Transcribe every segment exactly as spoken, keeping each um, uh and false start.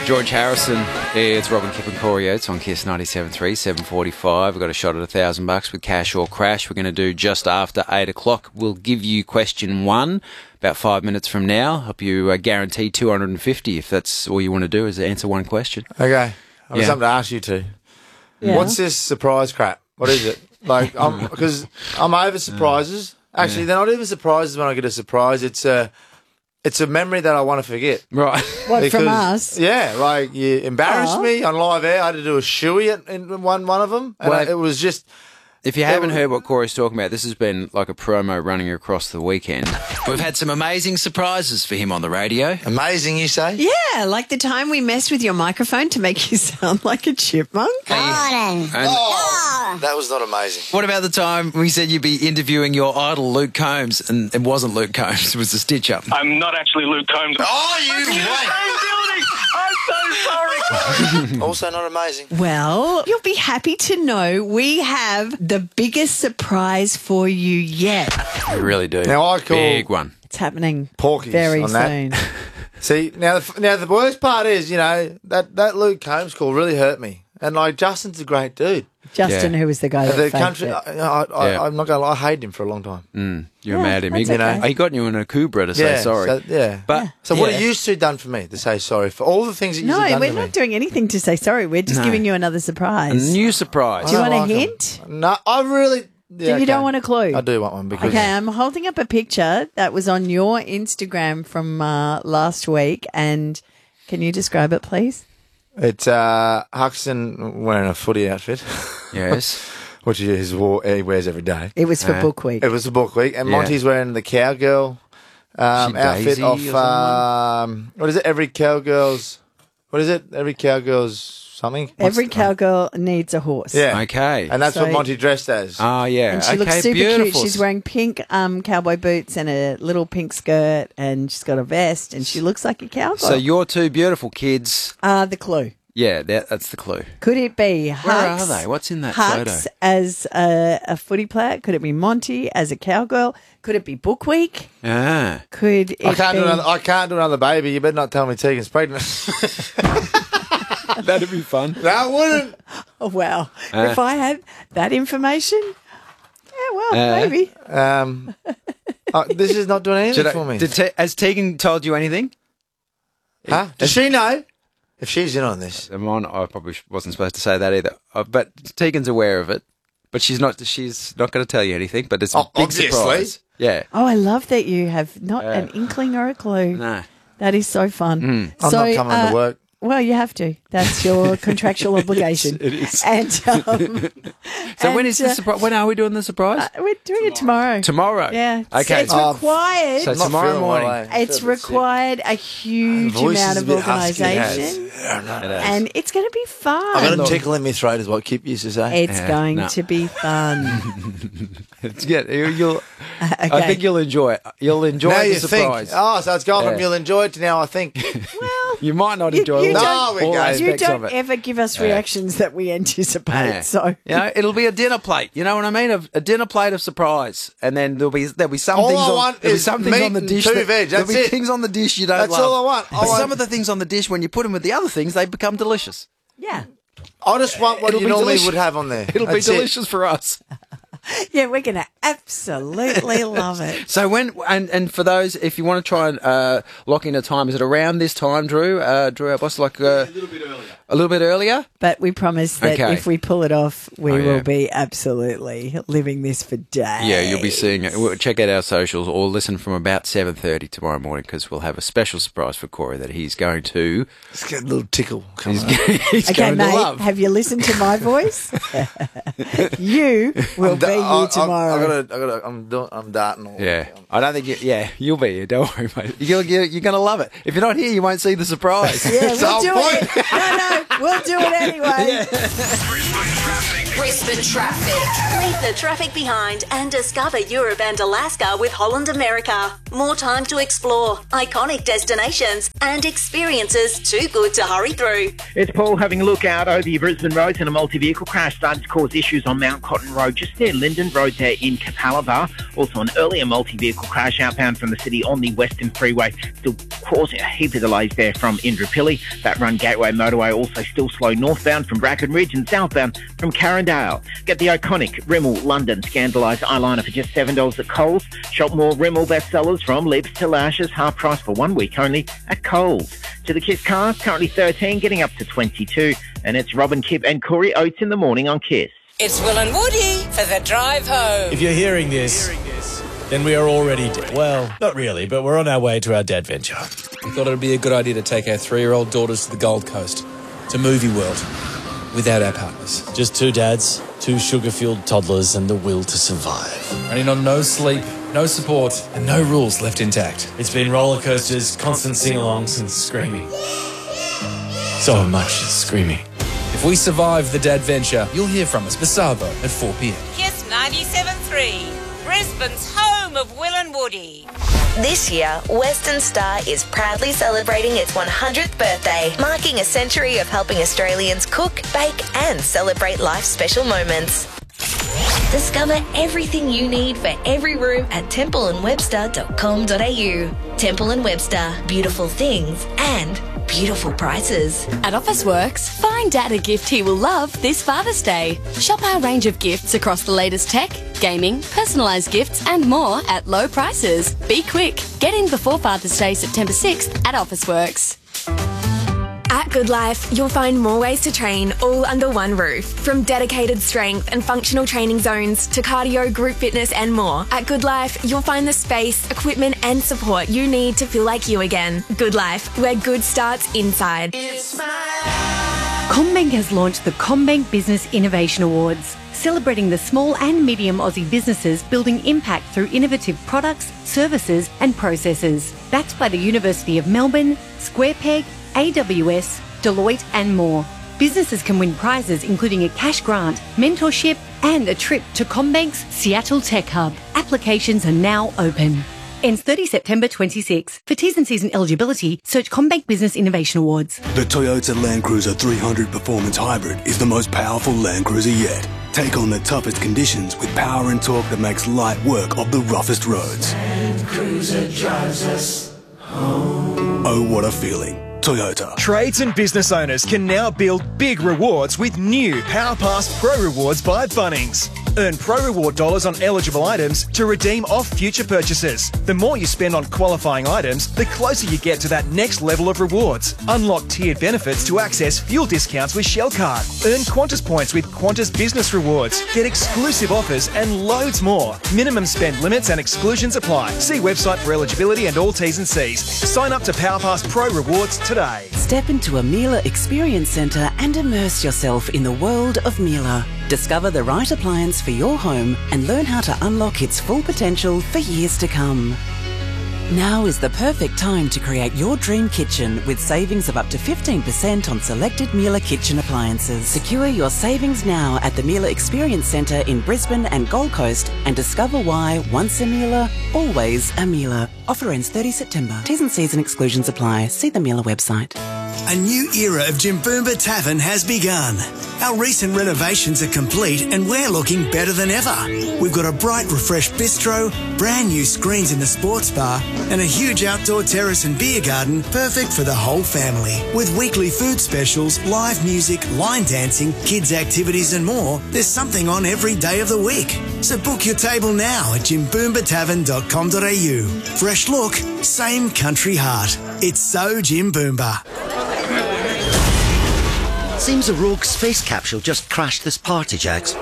George Harrison. It's Robin Kipp and Corey Oates on Kiss ninety-seven point three, seven forty-five. We've got a shot at a thousand bucks with cash or crash. We're going to do just after eight o'clock. We'll give you question one about five minutes from now. Help you uh, guarantee two hundred fifty if that's all you want to do is answer one question. Okay. I've got Yeah. something to ask you two. Yeah. What's this surprise crap? What is it? Like, I'm because I'm over surprises. Actually, they're not even surprises when I get a surprise. It's a, it's a memory that I want to forget. Right. What, from Because- us? Yeah, like you embarrassed Aw. me on live air. I had to do a shoey in, in one one of them, and Well, I, it was just. If you haven't heard what Corey's talking about, this has been like a promo running across the weekend. We've had some amazing surprises for him on the radio. Amazing, you say? Yeah, like the time we messed with your microphone to make you sound like a chipmunk. And Oh, that was not amazing. What about the time we said you'd be interviewing your idol Luke Combs, and it wasn't Luke Combs, it was the stitch up. I'm not actually Luke Combs. Oh, you Same building. I'm so sorry. Also not amazing. Well, you'll be happy to know we have the biggest surprise for you yet. we really do. Now I call Big one. It's happening Porkies very on that. soon. See, now the, now the worst part is, you know, that, that Luke Combs call really hurt me. And, like, Justin's a great dude. Justin, Yeah. who was the guy that The faked country, it. I, I, I, Yeah. I'm not going to lie, I hated him for a long time. Mm, you're Yeah, mad at him. that's He, okay. he got you in a Cobra to say yeah, sorry. So, yeah. But So what yeah. have you two done for me to say sorry for all the things that you've No, done we're to not me? doing anything to say sorry. We're just No. giving you another a surprise. new surprise. Do you I want a like 'em. hint? No, I really... Do Yeah, you don't okay. want a clue? I do want one because... Okay, I'm holding up a picture that was on your Instagram from uh, last week, and can you describe it, please? It's uh, Huxton wearing a footy outfit, Yes. which he, is, wore- he wears every day. It was for Uh, Book Week. It was a book week, and Yeah. Monty's wearing the cowgirl um, She outfit Daisy off. or someone? Um, what is it? Every cowgirl's. What is it? Every cowgirl's something. What's Every the- cowgirl needs a horse. Yeah. Okay. And that's So- what Monty dressed as. Oh, yeah. And she okay, looks super beautiful. cute. She's wearing pink um, cowboy boots and a little pink skirt, and she's got a vest, and she looks like a cowgirl. So you're two beautiful kids. uh, the clue. Yeah, that, that's the clue. Could it be Hux? Where are they? What's in that Hux photo? as a, a footy player? Could it be Monty as a cowgirl? Could it be Book Week? Ah. Could it I can't be... do another. I can't do another baby. You better not tell me Tegan's pregnant. That'd be fun. No, I wouldn't. Oh, wow. Uh. if I had that information, yeah, well, Uh. maybe. Um, uh, this is not doing anything Did I- for me. did Te- has Tegan told you anything? huh? Does she know? If she's in on this, I'm on, I probably sh- wasn't supposed to say that either. Uh, but Tegan's aware of it. But she's not. She's not going to tell you anything. But it's a Oh, big obviously. surprise. Yeah. Oh, I love that you have not an inkling or a clue. No. That is so fun. Mm. I'm so, not coming uh, to work. Well, you have to. That's your contractual obligation. It is. And um, So when and, is the uh, surprise? When are we doing the surprise? uh, we're doing it tomorrow. Tomorrow. Yeah. Okay. It's Oh, required. so I'm not tomorrow feeling well, morning. eh? I It's feel a bit sick. required a huge Voice amount is of a bit husky. organisation, It has. and it's going to be fun. I got a tickle in my throat, is what Kip used to say. It's Yeah, going no. to be fun. It's good. You- You'll. okay. I think you'll enjoy it. You'll enjoy now the you surprise. think. Oh, so it's gone from Yeah. you'll enjoy it to now I think. well, You might not You- enjoy you all, don't- all No, we go. you aspects of don't it. ever give us Yeah. reactions that we anticipate. Yeah. So You know, it'll be a dinner plate. You know what I mean? A, a dinner plate of surprise, and then there'll be there'll be some All things I on, want there'll be is some things meat on the and dish. two that, veg, there'll that's be it. things on the dish you don't That's love. all I want. I But want- some of the things on the dish, when you put them with the other things, they become delicious. yeah, I just want what It'll you be normally delicious. would have on there. It'll That's be it. delicious for us. yeah, we're going to absolutely love it. So when and and for those, if you want to try and uh, lock in a time, is it around this time, Drew? Uh, Drew, our boss, like uh, a little bit earlier. A little bit earlier. But we promise that Okay. if we pull it off, we Oh, yeah. will be absolutely living this for days. Yeah, you'll be seeing it. We'll check out our socials or listen from about seven thirty tomorrow morning because we'll have a special surprise for Corey that he's going to. Just get a little tickle. Come He's, on. he's Okay, going to mate, love. have you listened to my voice? you will be I- here I- tomorrow. I, gotta, I gotta, I'm, doing, I'm darting all Yeah, I don't think you. Yeah, you'll be here. Don't worry, mate. You're, you're, you're going to love it. If you're not here, you won't see the surprise. yeah, It's the we'll whole do point. it. No, no, we'll do it anyway. Brisbane traffic. Leave the traffic behind and discover Europe and Alaska with Holland America. more time to explore, iconic destinations and experiences too good to hurry through. It's Paul having a look out over your Brisbane roads, and a multi-vehicle crash started to cause issues on Mount Cotton Road just near Linden Road there in Capalaba. Also an earlier multi-vehicle crash outbound from the city on the Western Freeway, still causing a heap of delays there from Indooroopilly. That Run Gateway motorway also still slow northbound from Bracken Ridge and southbound from Carindale. Get the iconic Rimmel London Scandalised eyeliner for just seven dollars at Coles. Shop more Rimmel bestsellers from lips to lashes, half price for one week only at Coles. To the Kiss cars, currently thirteen, getting up to twenty-two. And it's Robin, Kip and Corey Oates in the morning on Kiss. It's Will and Woody for the drive home. If you're hearing this, then we are already dead. Well, not really, but we're on our way to our dad venture. We thought it would be a good idea to take our three-year-old daughters to the Gold Coast, to Movie World, without our partners. Just two dads, two sugar-fueled toddlers, and the will to survive. Running on no sleep, no support, and no rules left intact. It's been roller coasters, constant sing-alongs, and screaming. So much screaming. If we survive the dad venture, you'll hear from us, Basavo, at four p.m. Kiss ninety-seven point three, Brisbane's home of Will and Woody. This year, Western Star is proudly celebrating its one hundredth birthday, marking a century of helping Australians cook, bake and celebrate life's special moments. Discover everything you need for every room at temple and webster dot com dot a u. Temple and Webster, beautiful things and beautiful prices. At Officeworks, find Dad a gift he will love this Father's Day. Shop our range of gifts across the latest tech, gaming, personalised gifts and more at low prices. Be quick. Get in before Father's Day, September sixth at Officeworks. At Good Life, you'll find more ways to train all under one roof. From dedicated strength and functional training zones to cardio, group fitness and more. At Good Life, you'll find the space, equipment and support you need to feel like you again. Good Life, where good starts inside. CommBank has launched the CommBank Business Innovation Awards, celebrating the small and medium Aussie businesses building impact through innovative products, services and processes. Backed by the University of Melbourne, Square Peg, A W S, Deloitte and more. Businesses can win prizes including a cash grant, mentorship and a trip to CommBank's Seattle Tech Hub. Applications are now open. Ends thirtieth September twenty-six. For T's and C's and eligibility, search CommBank Business Innovation Awards. The Toyota Land Cruiser three hundred Performance Hybrid is the most powerful Land Cruiser yet. Take on the toughest conditions with power and torque that makes light work of the roughest roads. Land Cruiser drives us home. Oh, what a feeling. Toyota. Trades and business owners can now build big rewards with new PowerPass Pro Rewards by Bunnings. Earn Pro Reward dollars on eligible items to redeem off future purchases. The more you spend on qualifying items, the closer you get to that next level of rewards. Unlock tiered benefits to access fuel discounts with Shell Card. Earn Qantas points with Qantas Business Rewards. Get exclusive offers and loads more. Minimum spend limits and exclusions apply. See website for eligibility and all T's and C's. Sign up to PowerPass Pro Rewards today. Step into a Miele Experience Centre and immerse yourself in the world of Miele. Discover the right appliance for your home and learn how to unlock its full potential for years to come. Now is the perfect time to create your dream kitchen with savings of up to fifteen percent on selected Miele kitchen appliances. Secure your savings now at the Miele Experience Centre in Brisbane and Gold Coast and discover why once a Miele, always a Miele. Offer ends thirtieth September. T's and C's and exclusions apply. See the Miele website. A new era of Jimboomba Tavern has begun. Our recent renovations are complete and we're looking better than ever. We've got a bright, refreshed bistro, brand new screens in the sports bar, and a huge outdoor terrace and beer garden perfect for the whole family. With weekly food specials, live music, line dancing, kids' activities and more, there's something on every day of the week. So book your table now at jimboomba tavern dot com dot a u. Fresh look, same country heart. It's so Jimboomba. Seems a rogue space capsule just crashed this party, Jax.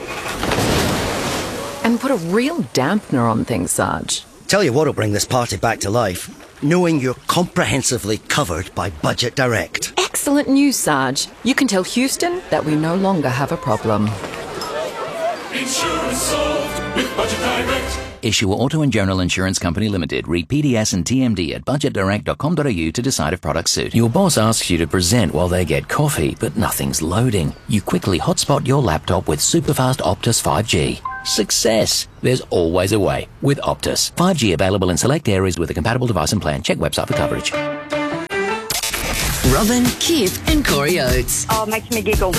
And put a real dampener on things, Sarge. Tell you what'll bring this party back to life. Knowing you're comprehensively covered by Budget Direct. Excellent news, Sarge. You can tell Houston that we no longer have a problem. Insurance solved with Budget Direct. Issue Auto and General Insurance Company Limited. Read P D S and T M D at budget direct dot com dot a u to decide if products suit. Your boss asks you to present while they get coffee, but nothing's loading. You quickly hotspot your laptop with superfast Optus five G. success. There's always a way with Optus. five G available in select areas with a compatible device and plan. Check website for coverage. Robin, Kip, and Corey Oates. Oh, it makes me giggle.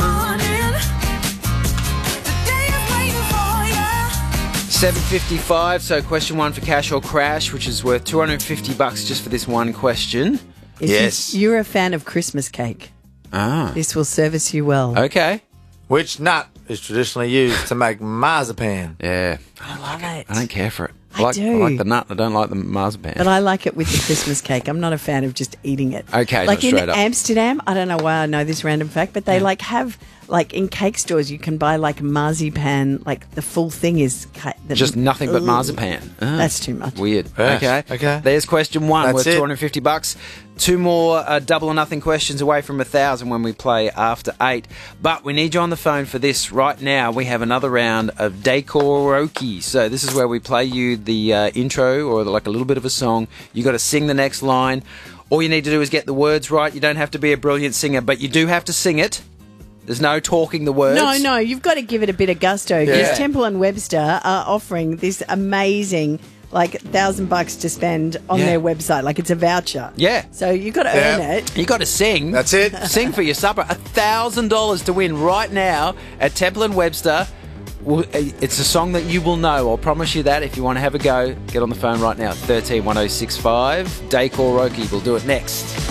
seven fifty-five, so question one for cash or crash, which is worth two hundred fifty bucks just for this one question. If Yes. you- You're a fan of Christmas cake. Ah. This will service you well. Okay. Which nut is traditionally used to make marzipan? Yeah. I love it. I don't care for it. I like, do. I like the nut. I don't like the marzipan. But I like it with the Christmas cake. I'm not a fan of just eating it. Okay, like not straight in up. Amsterdam, I don't know why I know this random fact, but they like have like in cake stores you can buy like marzipan, like the full thing is ca- the, Just nothing but Ugh. marzipan. Ah, That's too much. Weird. Yes. Okay. Okay. There's question one That's worth it. two hundred fifty bucks. Two more uh, double or nothing questions away from a thousand when we play after eight. But we need you on the phone for this right now. We have another round of Dekoroki. So this is where we play you the uh, intro or like a little bit of a song. You got to sing the next line. All you need to do is get the words right. You don't have to be a brilliant singer, but you do have to sing it. There's no talking the words. No, no, you've got to give it a bit of gusto because Yeah. Temple and Webster are offering this amazing, like, thousand bucks to spend on Yeah. their website. Like, it's a voucher. Yeah. So you've got to Yeah. earn it. You got to sing. That's it. Sing for your supper. A thousand dollars to win right now at Temple and Webster. Well, it's a song that you will know. I'll promise you that. If you want to have a go, get on the phone right now. thirteen one oh six five. Dekoroki. We'll do it next.